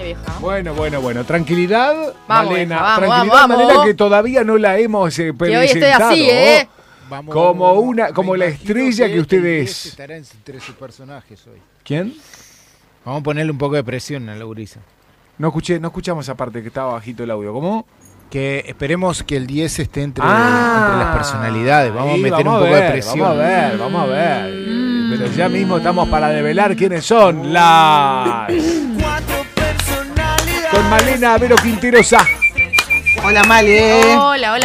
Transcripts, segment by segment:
vieja. Bueno. Tranquilidad, Vamos, Malena. vieja, Tranquilidad, vamos. Malena, que todavía no la hemos Que hoy estoy presentado. así, ¿eh? Como la estrella que usted es. Estará entre sus personajes hoy. ¿Quién? Vamos a ponerle un poco de presión a la gurisa. No escuchamos esa parte que estaba bajito el audio. ¿Cómo? Que esperemos que el 10 esté entre las personalidades. Vamos a meter un poco de presión. Vamos a ver. Pero ya mismo estamos para develar quiénes son las... Con Malena Vero Quinterosa. Hola, Male.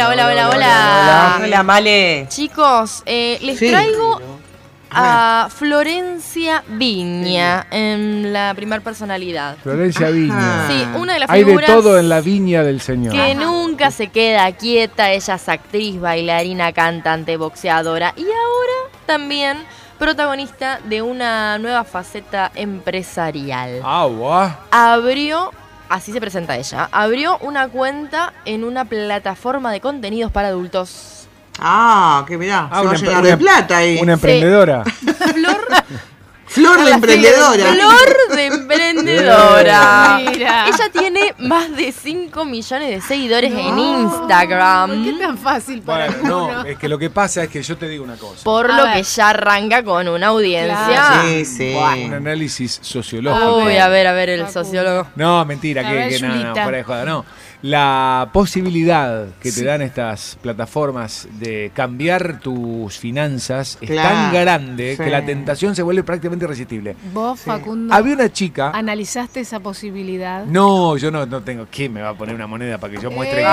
Hola. Hola, Male. Chicos, les traigo a Florencia Viña en la primer personalidad. Florencia Viña. Sí, una de las Hay de figuras todo en la viña del Señor. que nunca se queda quieta. Ella es actriz, bailarina, cantante, boxeadora y ahora también protagonista de una nueva faceta empresarial. Abrió, así se presenta ella, abrió una cuenta en una plataforma de contenidos para adultos. Que mirá, se va a llenar de plata ahí. Una emprendedora. Flor de emprendedora. Flor de emprendedora. Mira. Ella tiene más de 5 millones de seguidores en Instagram. ¿Por qué tan fácil para uno? Es que lo que pasa es que yo te digo una cosa. Por lo que ya arranca con una audiencia. Claro. Sí. Un análisis sociológico. Uy, a ver el sociólogo. No, mentira, A ver, que no, Julita. fuera de joda, no. La posibilidad que te dan estas plataformas de cambiar tus finanzas es tan grande que la tentación se vuelve prácticamente irresistible. Vos, Facundo, Había una chica... ¿analizaste esa posibilidad? No, yo no tengo... ¿Quién me va a poner una moneda para que yo muestre que...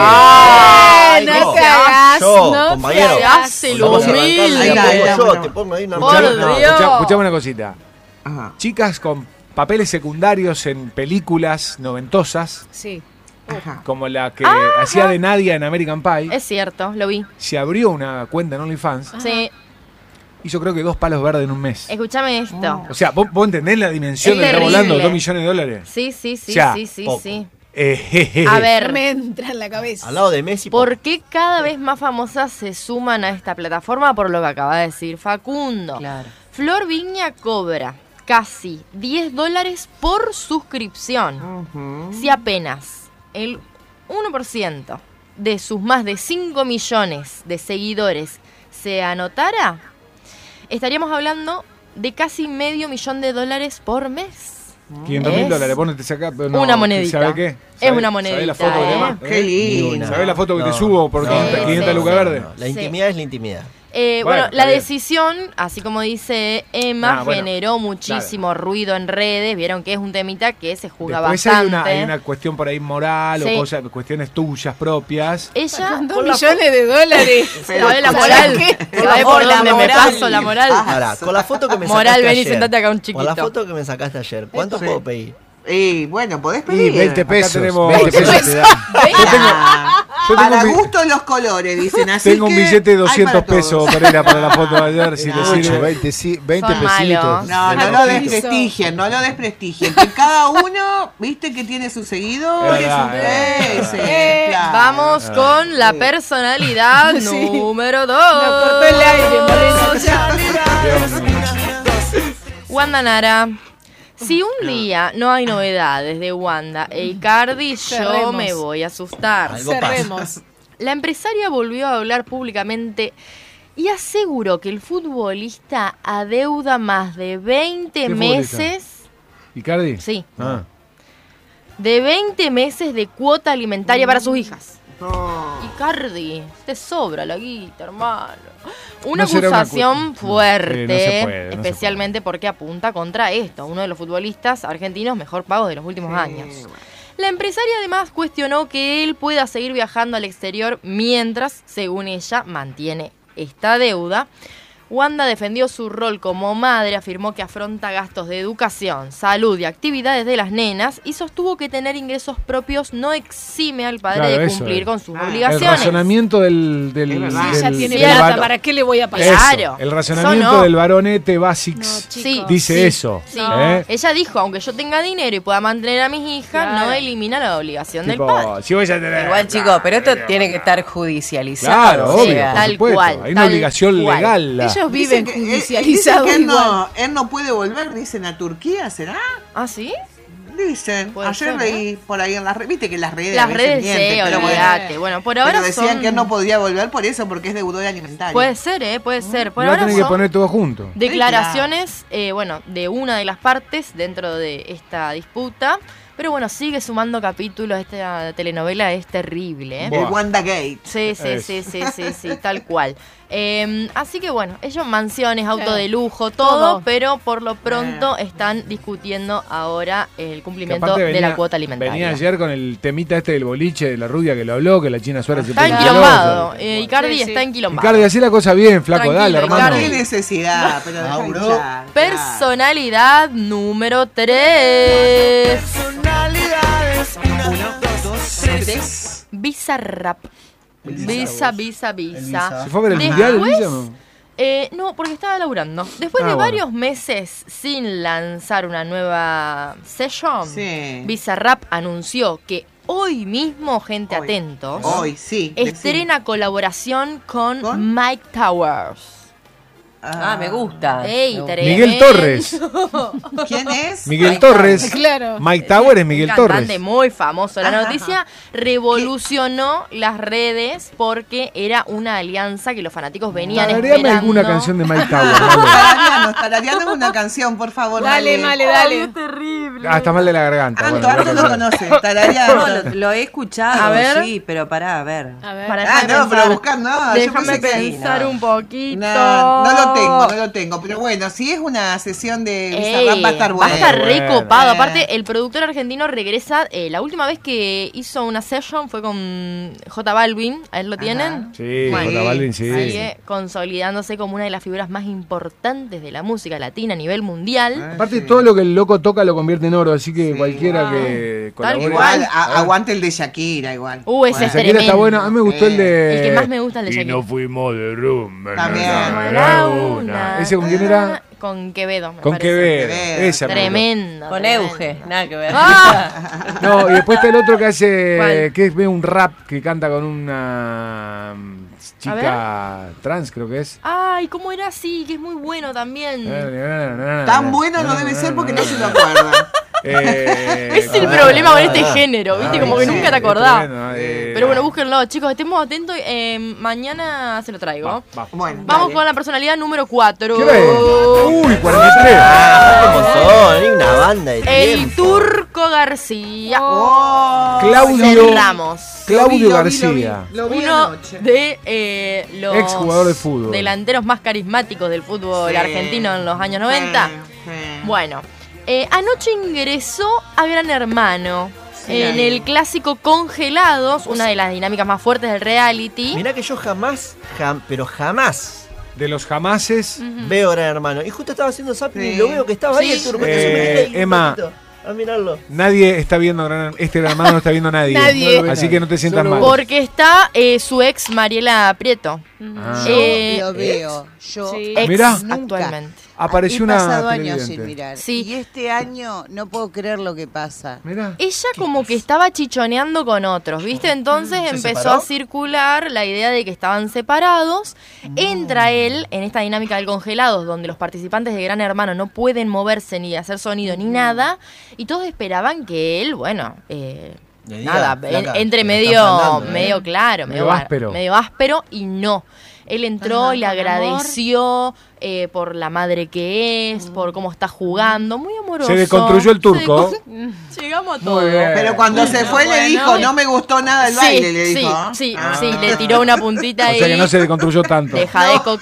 No te hagas, Yo, no compañero. te hagas. Vamos a humilde. Te pongo ahí una Por mano. Dios. Escuchame una cosita. Ajá. Chicas con papeles secundarios en películas noventosas, Sí. Ajá. como la que hacía de Nadia en American Pie, Es cierto, lo vi. se abrió una cuenta en OnlyFans, Sí, hizo creo que 2 palos verdes en un mes. escúchame esto. O sea, ¿vos entendés la dimensión Es de estar terrible. volando $2 millones? Sí, O sea, poco. sí. A A No ver, me entra en la cabeza. Al lado de Messi. ¿por qué cada vez más famosas se suman a esta plataforma? Por lo que acaba de decir Facundo. Claro. Flor Viña cobra casi $10 por suscripción. Si apenas el 1% de sus más de 5 millones de seguidores se anotara, estaríamos hablando de casi $500,000 por mes. $500,000, vos no te sacás... No, Una monedita. ¿Sabés qué? Es una monedita, ¿Sabés la foto que te mando? Qué lindo. ¿Sabés la foto que te subo por 500 lucas verdes? La intimidad es la intimidad. Bueno, Bueno, la está bien. decisión, así como dice Emma, Bueno, generó muchísimo ruido en redes. Vieron que es un temita que se juzga Después bastante. hay una cuestión por ahí moral Sí. o cuestiones tuyas propias. Ella, Con $2 millones. ¿sabés la ¿sabés moral? qué? ¿Sabés por La dónde me moral. paso la moral? Ahora, con la foto que me Moral, sacaste vení, ayer. sentate acá un Con chiquito. la foto que me sacaste ayer, ¿cuánto Sí. puedo pedir? Y bueno, podés Y pedir. 20 pesos. tenemos 20 pesos te dan. Yo tengo Para un bi- gusto los colores, dicen así. Tengo un que billete de hay 200 para todos. pesos, Pereira, para la foto de ayer, si le Mucho, sirve. 20 Son pesitos. malos. No, no lo desprestigien, no lo desprestigien. Que cada uno, viste que tiene sus seguidores. Es verdad, Sí, claro. Vamos con la personalidad Sí. número 2. Nos cortó el aire, Wanda Nara. Si un día no hay novedades de Wanda e Icardi, yo Cerremos. me voy a asustar. Algo pasa. Cerremos. La empresaria volvió a hablar públicamente y aseguró que el futbolista adeuda más de 20 ¿Qué futbolista? meses. ¿Icardi? Sí, Ah. de 20 meses de cuota alimentaria para sus hijas. No. Icardi, te sobra la guita, hermano. Una No será una acusación fuerte, no se puede, no se especialmente porque apunta contra esto, uno de los futbolistas argentinos mejor pagos de los últimos años. La empresaria además cuestionó que él pueda seguir viajando al exterior mientras, según ella, mantiene esta deuda. Wanda defendió su rol como madre, afirmó que afronta gastos de educación, salud y actividades de las nenas y sostuvo que tener ingresos propios no exime al padre Claro, de eso cumplir es. con sus El El obligaciones. razonamiento del Es verdad. Si ella tiene Sí, plata, varón. ¿para qué le voy a pagar? Eso, Claro. el razonamiento Eso no. del varonete basics No, Sí, chicos. dice sí, eso. sí. ¿eh? Ella dijo, aunque yo tenga dinero y pueda mantener a mis hijas, Claro. no elimina la obligación Tipo, del padre. si voy a tener... Igual, chicos, pero esto tiene que estar judicializado. Claro, o obvio, sea, por tal supuesto. cual, Hay una tal obligación cual. legal. Ellos viven Dicen que judicializados él igual. no puede volver, dicen, a Turquía, ¿será? ¿Ah, sí? Dicen. Puede Ayer ser, leí por ahí en las redes. Viste que las redes. Las a veces redes, mienten, sí, pero olvídate. Bueno, por ahora pero decían son... que él no podía volver por eso, porque es deudor alimentario. Puede ser, puede ser. Por Lo ahora tienen que son poner todo junto. declaraciones, bueno, de una de las partes dentro de esta disputa. Pero bueno, sigue sumando capítulos. Esta telenovela es terrible, ¿eh? El WandaGate. Sí, tal cual. Así que bueno, ellos mansiones, auto de lujo, Todo. todo, pero por lo pronto están discutiendo ahora el Que cumplimiento aparte de la cuota alimentaria. Venía ayer con el temita este del boliche de la rubia que lo habló, que la China Suárez se Está puso enquilombado. celosa. Icardi Sí, sí. está enquilombado. Icardi, hacé la cosa bien, flaco, Tranquilo, dale, hermano. Icardi. Qué necesidad, pero deja Mauro. hinchar, Personalidad número 3. Uno, dos, tres. Bizarrap. Visa. ¿Se fue a ver el Después- mundial, Villa, no? No, porque estaba laburando. Después de Bueno. varios meses sin lanzar una nueva session, Sí. Bizarrap anunció que hoy mismo, gente, Hoy. atentos, Hoy, sí. estrena colaboración con ¿Con? Mike Towers. Ah, me gusta. Ey, Me gusta. tremendo. Miguel Torres. ¿Quién es? Miguel Mike Torres. Claro. Mike Tower es Miguel Un Torres. cantante muy famoso. La Ajá. noticia revolucionó las redes porque era una alianza que los fanáticos venían Tarareame esperando. alguna canción de Mike Tower. dale. Tarareanos una canción, por favor. Dale, Male, dale. Ah, está mal de la garganta. Anto, bueno, Anto lo conoce. Tarareanos. No, lo he escuchado, A ver. sí, pero pará, a ver. A ver. Para Ah, déjame no, pero pensar. buscar no. yo Déjame pensé que- pensar no. un poquito. No lo tengo. Pero bueno, si es una sesión de Bizarrap, va a estar Va a buena. estar Bueno. recopado. Eh. Aparte, el productor argentino regresa. La última vez que hizo una session fue con J Balvin. ¿A él lo tienen? Sí, Bueno, J Balvin, sí. Sigue consolidándose como una de las figuras más importantes de la música latina a nivel mundial. Aparte, todo lo que el loco toca lo convierte en oro, así que cualquiera que colabore. Igual, aguante el de Shakira, igual. Ese Bueno, es Shakira tremendo. está bueno. A mí me gustó el de. El que más me gusta es el de Y Shakira. no fuimos de rumba. También. ¿Ese con quién era? Con Quevedo. me Con parece. Quevedo. Quevedo. Ese me gustó. Tremendo. Con tremendo. Euge, nada que ver. ¡Ah! No, y después está el otro que hace. ¿Cuál? Que es medio un rap que canta con una chica trans, creo que es. Ay, ¿cómo era así? Que es muy bueno también. Tan bueno no debe ser porque no se lo acuerda. Es el problema con este género, ¿viste? Como que sí, nunca te es acordás. tremendo, Pero bueno, búsquenlo, chicos. Estemos atentos. Mañana se lo traigo. Bueno, Vamos dale. con la personalidad número 4. ¿Qué ves? Uy, 43. ¿Cómo son? Hay una banda de El tiempo. Turco García. Oh, Claudio. Cerramos. Claudio lo vi, García. Lo vi Uno anoche. de los Ex jugador de fútbol. delanteros más carismáticos del fútbol Sí. argentino en los años 90. Sí. Bueno, anoche ingresó a Gran Hermano Sí. en el clásico Congelados, una de las dinámicas más fuertes del reality. Mirá que yo jamás, pero jamás De los jamases. veo Gran Hermano. Y justo estaba haciendo zapping Sí. y lo veo que estaba ahí Sí. el turco. Entonces me quedé ahí un Emma. poquito a mirarlo. Nadie está viendo este Gran Hermano, no está viendo nadie. Nadie. Así que no te sientas Solo mal. vos. Porque está su ex Mariela Prieto. Ah. Eh, Lo veo. Yo Sí. Ex Mirá. actualmente. Apareció he una pasado años televidente. sin mirar. Sí. Y este año no puedo creer lo que pasa. Mirá. Ella como que estaba chichoneando con otros, ¿viste? Entonces empezó separó? a circular la idea de que estaban separados. Entra él en esta dinámica del Congelados, donde los participantes de Gran Hermano no pueden moverse ni hacer sonido ni nada. Y todos esperaban que él, bueno, Le diga, nada, flaca, entre me medio, estás mandando, medio claro, Medio áspero. medio áspero y no. Él entró y le con amor. agradeció por la madre que es, por cómo está jugando, muy amoroso. Se deconstruyó el turco. Llegamos a Muy todo. bien. Pero cuando se fue le dijo, no me gustó nada el baile, le sí, dijo. ¿no? sí, Ah. sí, le tiró una puntita O ahí. sea que no se deconstruyó tanto. Deja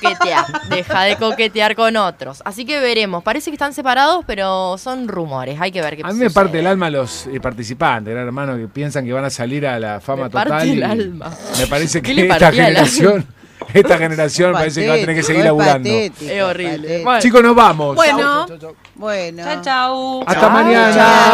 de coquetear con otros. Así que veremos. Parece que están separados, pero son rumores. Hay que ver qué A mí me sucede. parte el alma los participantes, Gran Hermano, que piensan que van a salir a la fama Me parte total. el y alma. Me parece ¿Qué que le esta partía el alma? generación parece que va a tener que seguir Patético, laburando. patético, Es horrible. patético. Bueno. Chicos, nos vamos. Bueno. Bueno. Chau, chau. Hasta mañana. Chao.